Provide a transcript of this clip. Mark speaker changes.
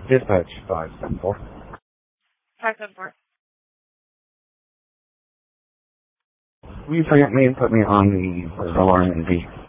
Speaker 1: Dispatch 574.
Speaker 2: 574.
Speaker 1: Will you forget me and put me on the alarm in V?